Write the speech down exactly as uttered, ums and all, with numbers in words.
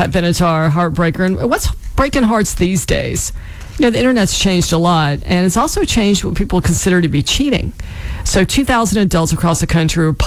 Pat Benatar, Heartbreaker. And what's breaking hearts these days? You know, the internet's changed a lot, and it's also changed what people consider to be cheating. So two thousand adults across the country were